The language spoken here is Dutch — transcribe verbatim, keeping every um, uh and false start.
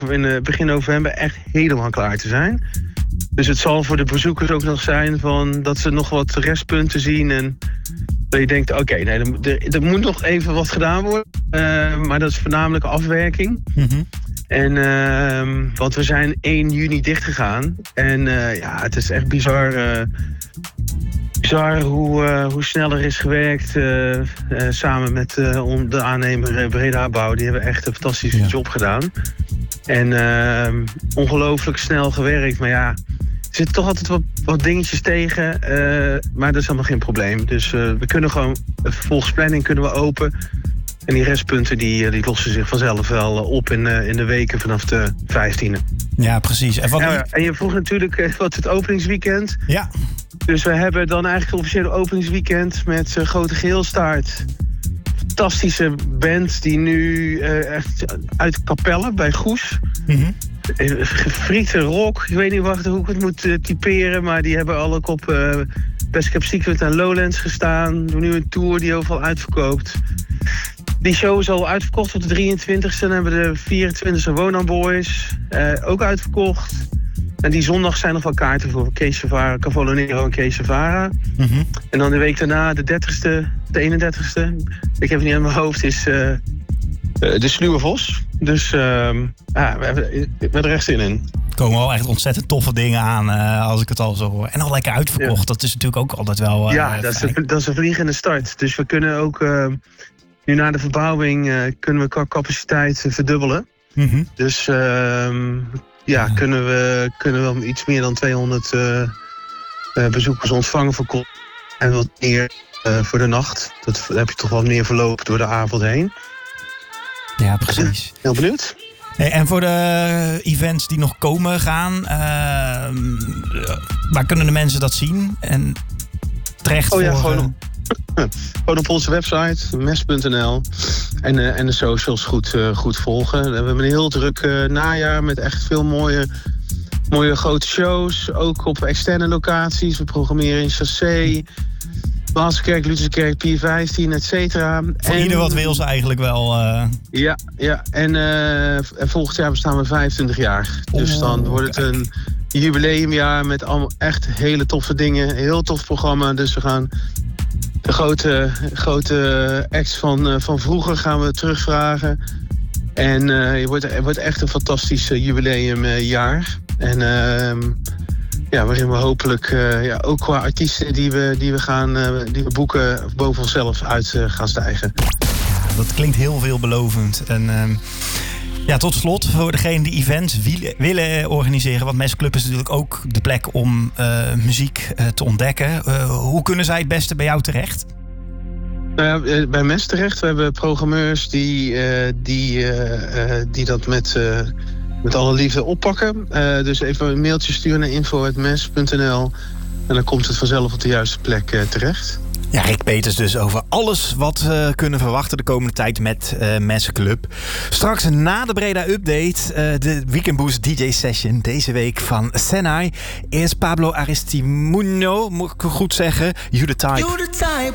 in uh, begin november echt helemaal klaar te zijn. Dus het zal voor de bezoekers ook nog zijn van dat ze nog wat restpunten zien. En dat je denkt, oké, okay, nee, er, er moet nog even wat gedaan worden. Uh, maar dat is voornamelijk afwerking. Mm-hmm. En uh, want we zijn één juni dichtgegaan. En uh, ja, het is echt bizar... Uh, Bizar hoe, uh, hoe snel er is gewerkt uh, uh, samen met uh, de aannemer Breda Bouw. Die hebben echt een fantastische ja. job gedaan. En uh, ongelooflijk snel gewerkt. Maar ja, er zitten toch altijd wat, wat dingetjes tegen. Uh, maar dat is allemaal geen probleem. Dus uh, we kunnen gewoon, volgens planning kunnen we open. En die restpunten die, die lossen zich vanzelf wel op in, uh, in de weken vanaf de vijftiende. Ja, precies. En, wat... ja, en je vroeg natuurlijk uh, wat het openingsweekend. Ja. Dus we hebben dan eigenlijk het officiële openingsweekend met uh, Grote Geelstaart. Fantastische band die nu uh, echt uit Capelle bij Goes. Mm-hmm. Gefriete rock. Ik weet niet wacht, hoe ik het moet uh, typeren. Maar die hebben al ook op uh, Best Kept Secret en Lowlands gestaan. Doen nu een tour die overal uitverkoopt. Die show is al uitverkocht op de drieëntwintigste. Dan hebben we de vierentwintigste Wonan Boys uh, ook uitverkocht. En die zondag zijn nog wel kaarten voor Kees Savara, Cavolo Nero en Kees Savara. Mm-hmm. En dan de week daarna, de dertigste, de eenendertigste. Ik heb het niet in mijn hoofd, is uh, uh, de Sluwe Vos. Dus uh, ja, we hebben, we hebben er echt zin in. Er komen wel echt ontzettend toffe dingen aan, uh, als ik het al zo hoor. En al lekker uitverkocht, ja. Dat is natuurlijk ook altijd wel uh, Ja, dat is, een, dat is een vliegende start. Dus we kunnen ook, uh, nu na de verbouwing, uh, kunnen we qua capaciteit verdubbelen. Mm-hmm. Dus... Uh, Ja, ja, kunnen we kunnen wel iets meer dan tweehonderd uh, uh, bezoekers ontvangen voor kop. En wat meer uh, voor de nacht. Dat heb je toch wel meer verlopen door de avond heen. Ja, precies. Heel benieuwd. Hey, en voor de events die nog komen gaan, uh, waar kunnen de mensen dat zien? En terecht oh ja, voor... gewoon op, gewoon op onze website, mes punt n l. En, uh, en de socials goed, uh, goed volgen. We hebben een heel druk uh, najaar met echt veel mooie, mooie grote shows. Ook op externe locaties. We programmeren in Chassé, Baskerk, Lutzerskerk, Pier vijftien, et cetera. Voor en, ieder wat wil ze eigenlijk wel. Uh... Ja, ja. En uh, volgend jaar bestaan we vijfentwintig jaar. Dus dan oh, wordt het kijk. een jubileumjaar met allemaal echt hele toffe dingen. Heel tof programma. Dus we gaan... De grote, grote acts van, van vroeger gaan we terugvragen. En uh, het, wordt, het wordt echt een fantastisch jubileumjaar. En uh, ja, waarin we hopelijk uh, ja, ook qua artiesten die we, die we, gaan, uh, die we boeken boven onszelf uit uh, gaan stijgen. Ja, dat klinkt heel veelbelovend. En... Uh... Ja, tot slot, voor degene die events willen organiseren... want Mesclub is natuurlijk ook de plek om uh, muziek uh, te ontdekken. Uh, hoe kunnen zij het beste bij jou terecht? Nou ja, bij Mes terecht. We hebben programmeurs die, uh, die, uh, uh, die dat met, uh, met alle liefde oppakken. Uh, dus even een mailtje sturen naar info punt mes punt n l... en dan komt het vanzelf op de juiste plek uh, terecht. Ja, Rick Peters dus over alles wat we kunnen verwachten de komende tijd met uh, Mesclub. Straks na de Breda Update, uh, de Weekend Boost D J Session deze week van Senai. Eerst Pablo Aristimuño, moet ik goed zeggen. You the Type. You the type.